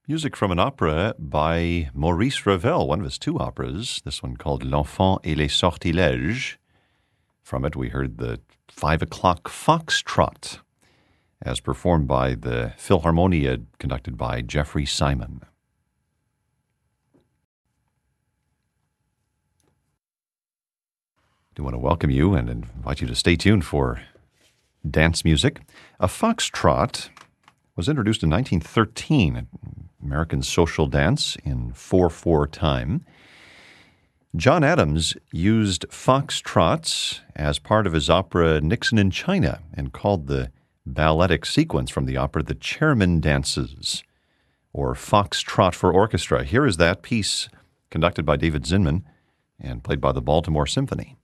Music from an opera by Maurice Ravel, one of his two operas, this one called L'Enfant et les Sortilèges. From it, we heard the 5 o'clock Foxtrot, as performed by the Philharmonia, conducted by Jeffrey Simon. I do want to welcome you and invite you to stay tuned for dance music. A foxtrot was introduced in 1913, American social dance in 4/4 time. John Adams used foxtrots as part of his opera Nixon in China and called the balletic sequence from the opera the Chairman Dances, or Foxtrot for Orchestra. Here is that piece conducted by David Zinman and played by the Baltimore Symphony.